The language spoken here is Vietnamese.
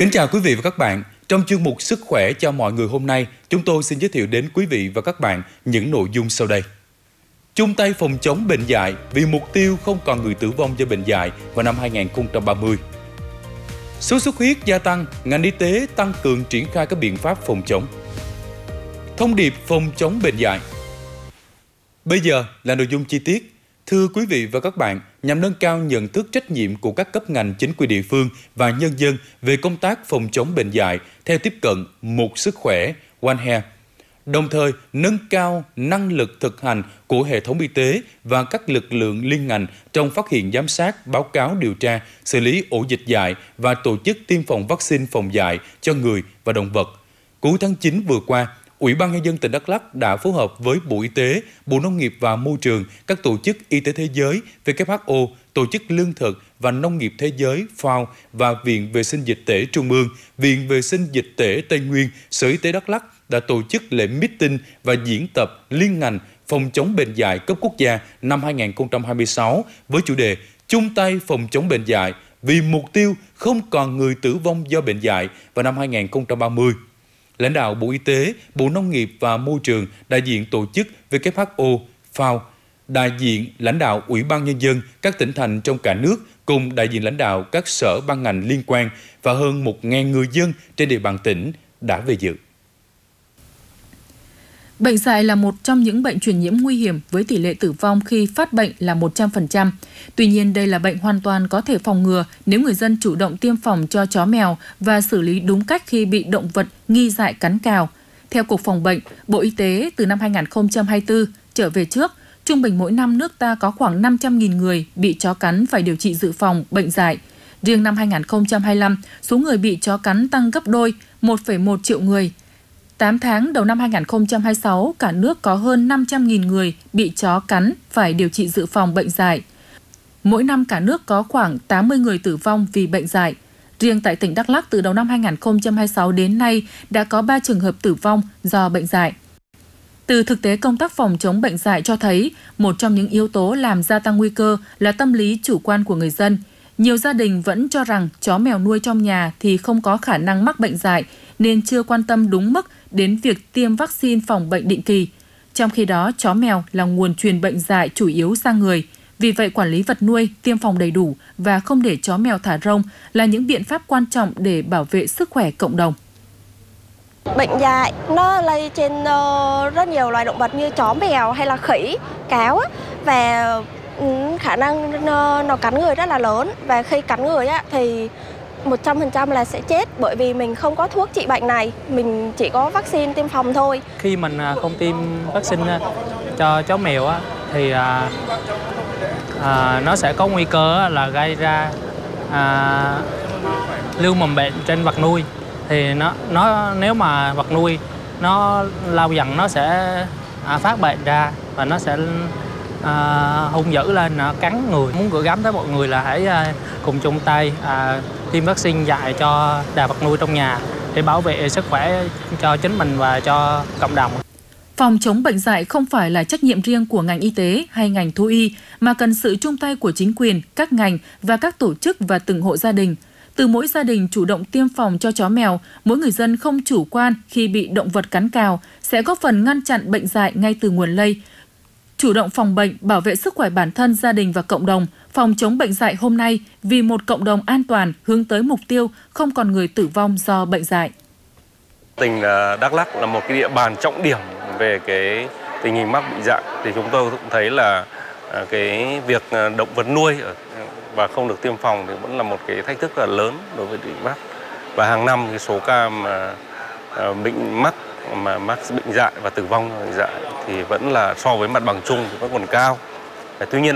Kính chào quý vị và các bạn. Trong chuyên mục Sức khỏe cho mọi người hôm nay, chúng tôi xin giới thiệu đến quý vị và các bạn những nội dung sau đây. Chung tay phòng chống bệnh dại vì mục tiêu không còn người tử vong do bệnh dại vào năm 2030. Sốt xuất huyết gia tăng, ngành y tế tăng cường triển khai các biện pháp phòng chống. Thông điệp phòng chống bệnh dại. Bây giờ là nội dung chi tiết. Thưa quý vị và các bạn, nhằm nâng cao nhận thức trách nhiệm của các cấp ngành chính quyền địa phương và nhân dân về công tác phòng chống bệnh dại theo tiếp cận một sức khỏe, One Health, đồng thời nâng cao năng lực thực hành của hệ thống y tế và các lực lượng liên ngành trong phát hiện giám sát, báo cáo điều tra, xử lý ổ dịch dại và tổ chức tiêm phòng vaccine phòng dại cho người và động vật. Cuối tháng 9 vừa qua, Ủy ban Nhân dân tỉnh Đắk Lắk đã phối hợp với Bộ Y tế, Bộ Nông nghiệp và Môi trường, các tổ chức y tế thế giới, WHO, Tổ chức Lương thực và Nông nghiệp Thế giới, FAO và Viện Vệ sinh Dịch tễ Trung ương, Viện Vệ sinh Dịch tễ Tây Nguyên, Sở Y tế Đắk Lắk đã tổ chức lễ meeting và diễn tập liên ngành phòng chống bệnh dại cấp quốc gia năm 2026 với chủ đề chung tay phòng chống bệnh dại vì mục tiêu không còn người tử vong do bệnh dại vào năm 2030. Lãnh đạo Bộ Y tế, Bộ Nông nghiệp và Môi trường, đại diện tổ chức WHO, FAO, đại diện lãnh đạo Ủy ban Nhân dân các tỉnh thành trong cả nước cùng đại diện lãnh đạo các sở ban ngành liên quan và hơn 1.000 người dân trên địa bàn tỉnh đã về dự. Bệnh dại là một trong những bệnh truyền nhiễm nguy hiểm với tỷ lệ tử vong khi phát bệnh là 100%. Tuy nhiên, đây là bệnh hoàn toàn có thể phòng ngừa nếu người dân chủ động tiêm phòng cho chó mèo và xử lý đúng cách khi bị động vật nghi dại cắn cào. Theo Cục Phòng bệnh, Bộ Y tế từ năm 2024 trở về trước, trung bình mỗi năm nước ta có khoảng 500.000 người bị chó cắn phải điều trị dự phòng bệnh dại. Riêng năm 2025, số người bị chó cắn tăng gấp đôi, 1,1 triệu người. 8 tháng đầu năm 2026, cả nước có hơn 500.000 người bị chó cắn phải điều trị dự phòng bệnh dại. Mỗi năm cả nước có khoảng 80 người tử vong vì bệnh dại. Riêng tại tỉnh Đắk Lắk từ đầu năm 2026 đến nay đã có 3 trường hợp tử vong do bệnh dại. Từ thực tế công tác phòng chống bệnh dại cho thấy, một trong những yếu tố làm gia tăng nguy cơ là tâm lý chủ quan của người dân. Nhiều gia đình vẫn cho rằng chó mèo nuôi trong nhà thì không có khả năng mắc bệnh dại nên chưa quan tâm đúng mức đến việc tiêm vaccine phòng bệnh định kỳ. Trong khi đó, chó mèo là nguồn truyền bệnh dại chủ yếu sang người. Vì vậy, quản lý vật nuôi, tiêm phòng đầy đủ và không để chó mèo thả rông là những biện pháp quan trọng để bảo vệ sức khỏe cộng đồng. Bệnh dại nó lây trên rất nhiều loài động vật như chó mèo hay là khỉ, cáo và khả năng nó cắn người rất là lớn, và khi cắn người thì 100% là sẽ chết bởi vì mình không có thuốc trị bệnh này, mình chỉ có vaccine tiêm phòng thôi. Khi mình không tiêm vaccine cho chó mèo thì nó sẽ có nguy cơ là gây ra lưu mầm bệnh trên vật nuôi. Thì nó nếu mà vật nuôi nó lâu dần nó sẽ phát bệnh ra và nó sẽ hung dữ lên, nó cắn người. Muốn gửi gắm tới mọi người là hãy cùng chung tay tiêm vaccine dại cho đàn vật nuôi trong nhà để bảo vệ sức khỏe cho chính mình và cho cộng đồng. Phòng chống bệnh dại không phải là trách nhiệm riêng của ngành y tế hay ngành thú y, mà cần sự chung tay của chính quyền, các ngành và các tổ chức và từng hộ gia đình. Từ mỗi gia đình chủ động tiêm phòng cho chó mèo, mỗi người dân không chủ quan khi bị động vật cắn cào sẽ góp phần ngăn chặn bệnh dại ngay từ nguồn lây. Chủ động phòng bệnh, bảo vệ sức khỏe bản thân, gia đình và cộng đồng, phòng chống bệnh dại hôm nay vì một cộng đồng an toàn hướng tới mục tiêu không còn người tử vong do bệnh dại. Tỉnh Đắk Lắk là một cái địa bàn trọng điểm về cái tình hình mắc bệnh dại, thì chúng tôi cũng thấy là cái việc động vật nuôi và không được tiêm phòng thì vẫn là một cái thách thức rất là lớn đối với tỉnh Bắc. Và hàng năm cái số ca mà bệnh mắc bệnh dại và tử vong do bệnh dại thì vẫn là so với mặt bằng chung thì vẫn còn cao. Tuy nhiên